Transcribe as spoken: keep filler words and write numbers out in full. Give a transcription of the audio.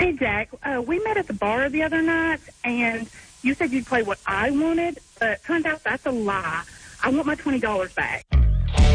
Hey, Jack, uh, we met at the bar the other night, and you said you'd play what I wanted, but turns out that's a lie. I want my twenty dollars back.